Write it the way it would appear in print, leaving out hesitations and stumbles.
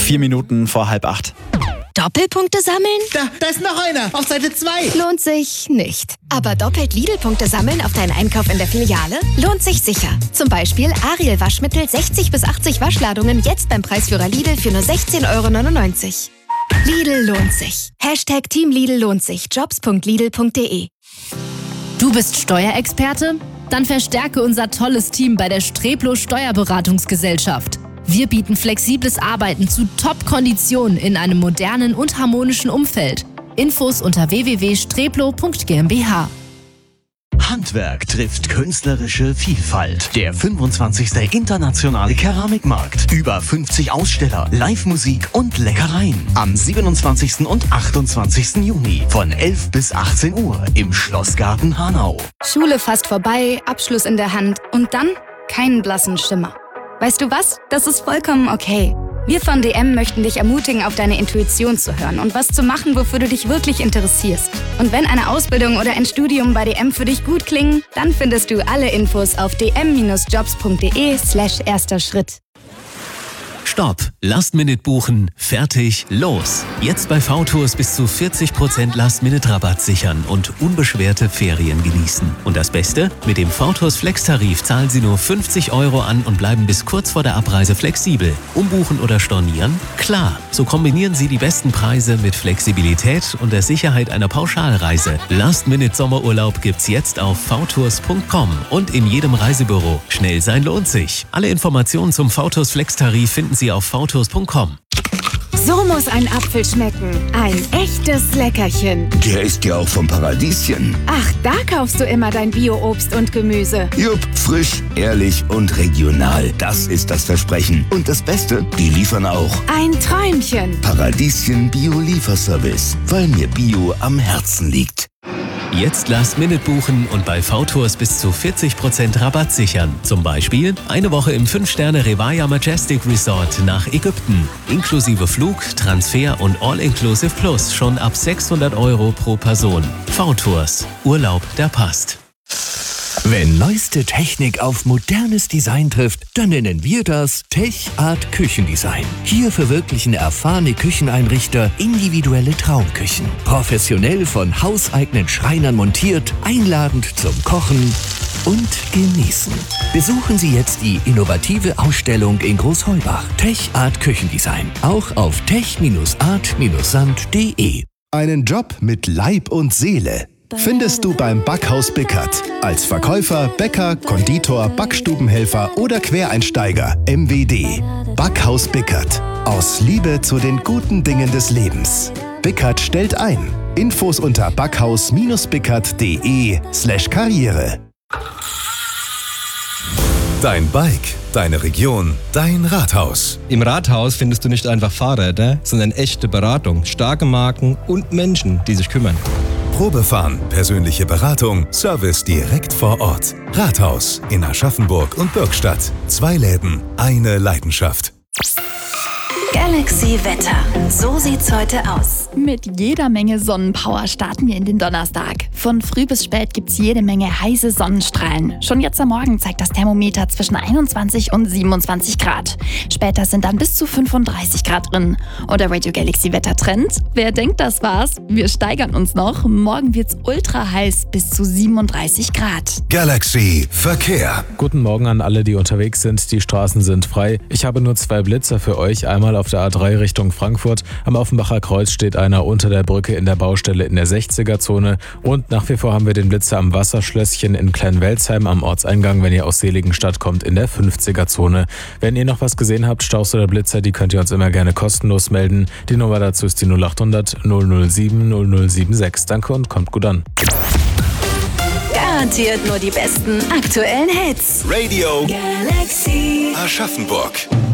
4 Minuten vor 7:30. Doppelpunkte sammeln? Da ist noch einer, auf Seite 2. Lohnt sich nicht. Aber doppelt Lidl-Punkte sammeln auf deinen Einkauf in der Filiale? Lohnt sich sicher. Zum Beispiel Ariel Waschmittel 60 bis 80 Waschladungen jetzt beim Preisführer Lidl für nur 16,99 €. Lidl lohnt sich. #Team Lidl lohnt sich. Jobs.lidl.de. Du bist Steuerexperte? Dann verstärke unser tolles Team bei der Streplo Steuerberatungsgesellschaft. Wir bieten flexibles Arbeiten zu Top-Konditionen in einem modernen und harmonischen Umfeld. Infos unter www.streplo.gmbH. Handwerk trifft künstlerische Vielfalt. Der 25. Internationale Keramikmarkt. Über 50 Aussteller, Live-Musik und Leckereien. Am 27. und 28. Juni von 11 bis 18 Uhr im Schlossgarten Hanau. Schule fast vorbei, Abschluss in der Hand und dann keinen blassen Schimmer. Weißt du was? Das ist vollkommen okay. Wir von DM möchten dich ermutigen, auf deine Intuition zu hören und was zu machen, wofür du dich wirklich interessierst. Und wenn eine Ausbildung oder ein Studium bei DM für dich gut klingen, dann findest du alle Infos auf dm-jobs.de/erster Schritt. Stopp! Last-Minute buchen, fertig, los! Jetzt bei VTours bis zu 40% Last-Minute-Rabatt sichern und unbeschwerte Ferien genießen. Und das Beste? Mit dem VTours Flex-Tarif zahlen Sie nur 50 € an und bleiben bis kurz vor der Abreise flexibel. Umbuchen oder stornieren? Klar! So kombinieren Sie die besten Preise mit Flexibilität und der Sicherheit einer Pauschalreise. Last-Minute-Sommerurlaub gibt's jetzt auf vtours.com und in jedem Reisebüro. Schnell sein lohnt sich. Alle Informationen zum VTours Flex-Tarif finden Sie auf vtours.com. So muss ein Apfel schmecken. Ein echtes Leckerchen. Der ist ja auch vom Paradieschen. Ach, da kaufst du immer dein Bio-Obst und Gemüse. Jupp, frisch, ehrlich und regional. Das ist das Versprechen. Und das Beste, die liefern auch. Ein Träumchen. Paradieschen Bio-Lieferservice, weil mir Bio am Herzen liegt. Jetzt Last-Minute buchen und bei VTours bis zu 40% Rabatt sichern. Zum Beispiel eine Woche im 5-Sterne Revaya Majestic Resort nach Ägypten. Inklusive Flug, Transfer und All-Inclusive Plus schon ab 600 € pro Person. VTours. Urlaub, der passt. Wenn neueste Technik auf modernes Design trifft, dann nennen wir das Tech Art Küchendesign. Hier verwirklichen erfahrene Kücheneinrichter individuelle Traumküchen. Professionell von hauseigenen Schreinern montiert, einladend zum Kochen und Genießen. Besuchen Sie jetzt die innovative Ausstellung in Großheubach. Tech Art Küchendesign. Auch auf tech-art-sand.de. Einen Job mit Leib und Seele findest du beim Backhaus Bickert. Als Verkäufer, Bäcker, Konditor, Backstubenhelfer oder Quereinsteiger. MWD. Backhaus Bickert. Aus Liebe zu den guten Dingen des Lebens. Bickert stellt ein. Infos unter backhaus-bickert.de/Karriere. Dein Bike, deine Region, dein Rathaus. Im Rathaus findest du nicht einfach Fahrräder, sondern echte Beratung, starke Marken und Menschen, die sich kümmern. Probefahren, persönliche Beratung, Service direkt vor Ort. Rathaus in Aschaffenburg und Bürgstadt. 2 Läden, eine Leidenschaft. Galaxy Wetter. So sieht's heute aus. Mit jeder Menge Sonnenpower starten wir in den Donnerstag. Von früh bis spät gibt's jede Menge heiße Sonnenstrahlen. Schon jetzt am Morgen zeigt das Thermometer zwischen 21 und 27 Grad. Später sind dann bis zu 35 Grad drin. Und der Radio Galaxy Wettertrend? Wer denkt, das war's? Wir steigern uns noch. Morgen wird's ultra heiß bis zu 37 Grad. Galaxy Verkehr. Guten Morgen an alle, die unterwegs sind. Die Straßen sind frei. Ich habe nur 2 Blitzer für euch. Einmal auf der A3 Richtung Frankfurt. Am Offenbacher Kreuz steht einer unter der Brücke in der Baustelle in der 60er-Zone. Und nach wie vor haben wir den Blitzer am Wasserschlösschen in Kleinwelzheim am Ortseingang, wenn ihr aus Seligenstadt kommt, in der 50er-Zone. Wenn ihr noch was gesehen habt, Staus oder Blitzer, die könnt ihr uns immer gerne kostenlos melden. Die Nummer dazu ist die 0800 007 0076. Danke und kommt gut an. Garantiert nur die besten aktuellen Hits. Radio Galaxy Aschaffenburg.